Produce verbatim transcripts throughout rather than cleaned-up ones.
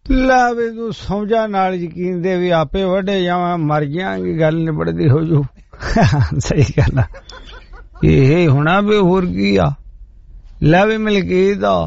ला वे तू समझा नाल यकीन दे भी आपे वड्डे जावां मर जाएंगे गल निबड़दी हो जू। सही गल ये होना भी होर की आ लै वे मलकीत आ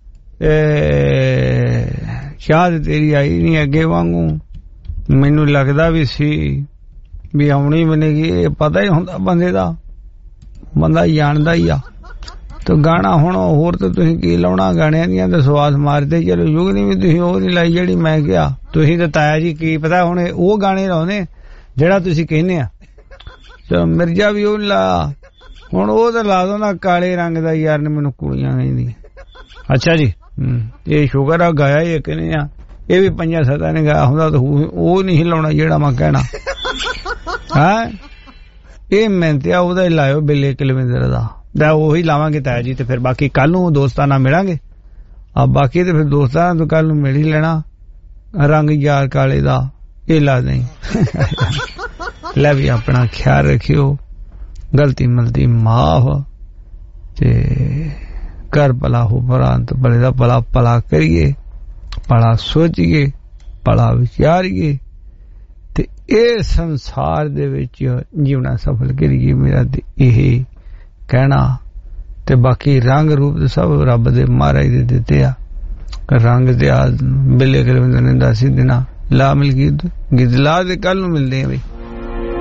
शायद तेरी आई नहीं अगे वांगू मैनू लगदा भी सी भी आउणी बनेगी पता ही हुंदा बंदे दा बंदा जानदा ही आ। तो गाना हुण होर तो तुसीं की लाउणा गाणियां दियां ते सवास मारदे चलो युगनी भी तुसीं ओह नहीं लाई जेहड़ी मैं किहा तुसीं ते ताया जी की पता हुण ओह गाने लाउने जेहड़ा तुसीं कहने आ। चलो मिर्जा भी ओह ला हुण ओह ते ला दो ना काले रंग दा यार ने मैनू कुड़ियां कहंदी। अच्छा जी ये शुगर आ गाया ये कहने आ ये भी पंजा सत्ता ने गाया हुंदा तो ओह नहीं लाउणा जेहड़ा मैं कहना है ये मेहनतिया ओहदा ही लायो बिल्ले किलोमीटर दा ਉਹੀ ਲਾਵਾਂਗੇ ਤਾਇਆ ਜੀ ਤੇ ਫਿਰ ਬਾਕੀ ਕੱਲ ਨੂੰ ਦੋਸਤਾਨਾ ਮਿਲਾਂਗੇ ਆ ਬਾਕੀ ਤੇ ਫਿਰ ਦੋਸਤਾਨਾ ਤੋਂ ਕੱਲ ਨੂੰ ਮਿਲ ਹੀ ਲੈਣਾ ਰੰਗ ਯਾਰ ਕਾਲੇ ਦਾ ਇਹ ਲਾ ਨਹੀਂ। ਲੈ ਵੀ ਆਪਣਾ ਖਿਆਲ ਰੱਖਿਓ ਗਲਤੀ ਮਲਤੀ ਮਾਫ ਤੇ ਕਰ ਭਲਾ ਹੋ ਪਰਾਂਤ ਭਲੇ ਦਾ ਭਲਾ ਭਲਾ ਕਰੀਏ ਭਲਾ ਸੋਚੀਏ ਭਲਾ ਵਿਚਾਰੀਏ ਤੇ ਇਹ ਸੰਸਾਰ ਦੇ ਵਿੱਚ ਜੀਵਨਾ ਸਫਲ ਕਰੀਏ ਮੇਰਾ ਤੇ ਇਹ कहना ते बाकी रंग रूप सब रब दे महाराज दे दिते आ रंग ते बिल्ले किलोमीटर ने दस ही दिना ला मिल गीत गीत ला ते कल नूं मिलदे आ बई।